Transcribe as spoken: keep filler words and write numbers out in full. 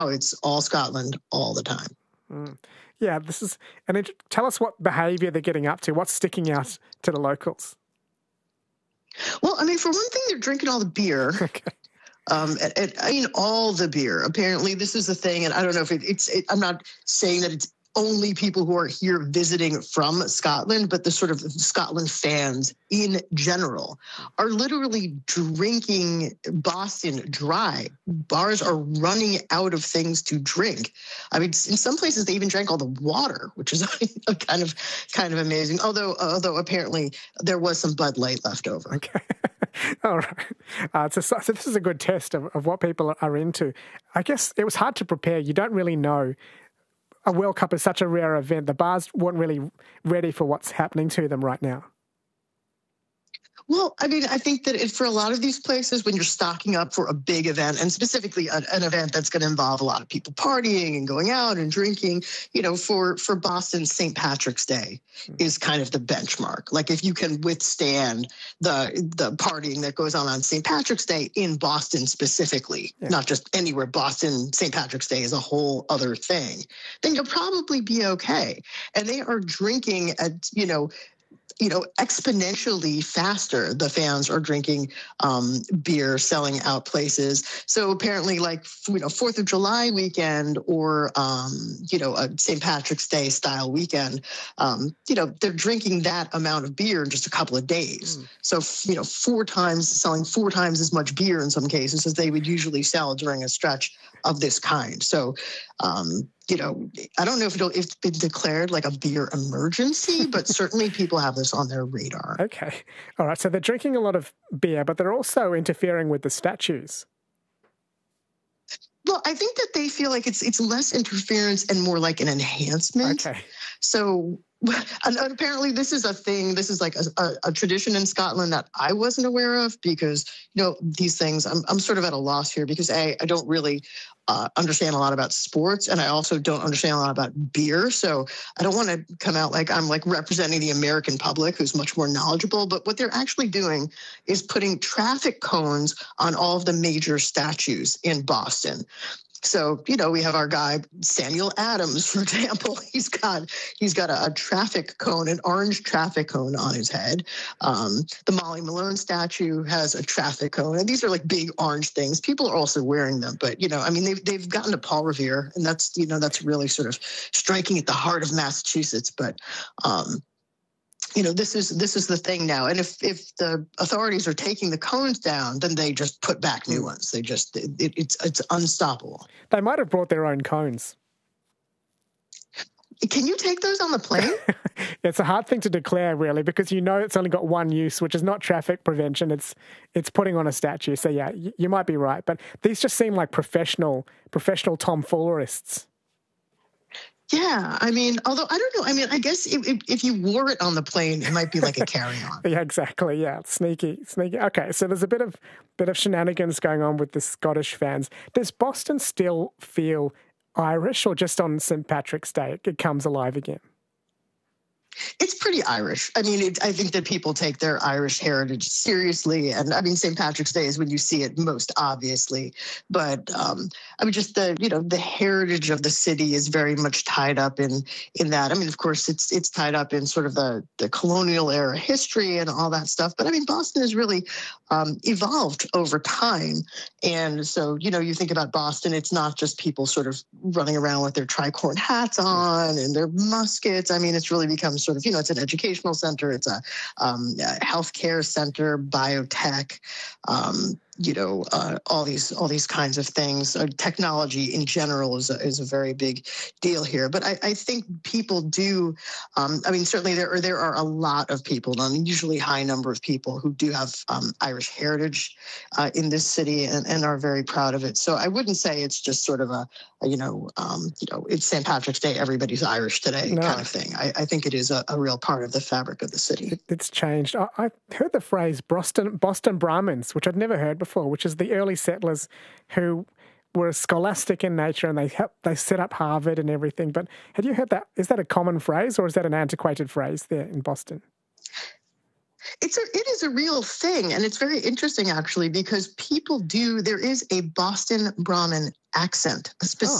it's all Scotland all the time. Mm. Yeah, this is, and it, tell us what behaviour they're getting up to. What's sticking out to the locals? Well, I mean, for one thing, they're drinking all the beer. Okay. Um, and, and, I mean, all the beer. Apparently, this is the thing, and I don't know if it, it's. It, I'm not saying that it's only people who are here visiting from Scotland, but the sort of Scotland fans in general are literally drinking Boston dry. Bars are running out of things to drink. I mean, in some places they even drank all the water, which is kind of kind of amazing. Although, although apparently there was some Bud Light left over. Okay. All right. Uh, so, so this is a good test of, of what people are into. I guess it was hard to prepare. You don't really know. A World Cup is such a rare event. The bars weren't really ready for what's happening to them right now. Well, I mean, I think that it, for a lot of these places, when you're stocking up for a big event, and specifically an, an event that's going to involve a lot of people partying and going out and drinking, you know, for, for Boston, Saint Patrick's Day mm. is kind of the benchmark. Like if you can withstand the the partying that goes on on Saint Patrick's Day in Boston specifically, yeah. not just anywhere, Boston, Saint Patrick's Day is a whole other thing, then you'll probably be okay. And they are drinking at, you know, you know, exponentially faster. The fans are drinking um, beer, selling out places. So apparently, like, you know, Fourth of July weekend or, um, you know, a Saint Patrick's Day style weekend, um, you know, they're drinking that amount of beer in just a couple of days. Mm. So, you know, four times, selling four times as much beer in some cases as they would usually sell during a stretch of this kind. So, um, you know, I don't know if it'll if it's been declared like a beer emergency, but certainly people have this on their radar. Okay. All right. So they're drinking a lot of beer, but they're also interfering with the statues. Well, I think that they feel like it's it's less interference and more like an enhancement. Okay. So, and apparently this is a thing, this is like a, a, a tradition in Scotland that I wasn't aware of because, you know, these things, I'm I'm sort of at a loss here because A, I don't really uh, understand a lot about sports and I also don't understand a lot about beer. So I don't want to come out like I'm like representing the American public who's much more knowledgeable, but what they're actually doing is putting traffic cones on all of the major statues in Boston. So, you know, we have our guy, Samuel Adams, for example. He's got he's got a, a traffic cone, an orange traffic cone on his head. Um, the Molly Malone statue has a traffic cone. And these are like big orange things. People are also wearing them. But, you know, I mean, they've, they've gotten to Paul Revere. And that's, you know, that's really sort of striking at the heart of Massachusetts. But, um, you know, this is this is the thing now. And if if the authorities are taking the cones down, then they just put back new ones. They just it, it's it's unstoppable. They might have brought their own cones. Can you take those on the plane? It's a hard thing to declare, really, because you know it's only got one use, which is not traffic prevention. It's it's putting on a statue. So yeah, you, you might be right. But these just seem like professional professional tomfoolerists. Yeah, I mean, although I don't know. I mean, I guess if, if, if you wore it on the plane, it might be like a carry-on. Yeah, exactly. Yeah, sneaky, sneaky. Okay, so there's a bit of bit of shenanigans going on with the Scottish fans. Does Boston still feel Irish, or just on Saint Patrick's Day it comes alive again? It's pretty Irish. I mean, it, I think that people take their Irish heritage seriously. And I mean, Saint Patrick's Day is when you see it most obviously. But um, I mean, just the, you know, the heritage of the city is very much tied up in in that. I mean, of course, it's it's tied up in sort of the, the colonial era history and all that stuff. But I mean, Boston has really um, evolved over time. And so, you know, you think about Boston, it's not just people sort of running around with their tricorn hats on and their muskets. I mean, it's really become sort of, you know, it's an educational center, it's a, um, a healthcare center, biotech, um, you know, uh, all these all these kinds of things. Uh, technology in general is a, is a very big deal here. But I, I think people do. Um, I mean, certainly there are there are a lot of people, an unusually high number of people who do have um, Irish heritage uh, in this city and, and are very proud of it. So I wouldn't say it's just sort of a, a you know, um, you know, it's Saint Patrick's Day, everybody's Irish today no. kind of thing. I, I think it is a, a real part of the fabric of the city. It, it's changed. I, I've heard the phrase Boston Boston Brahmins, which I'd never heard before, which is the early settlers who were scholastic in nature and they helped, they set up Harvard and everything. But had you heard that? Is that a common phrase or is that an antiquated phrase there in Boston? It's a, it is a real thing. And it's very interesting, actually, because people do, there is a Boston Brahmin accent, a specific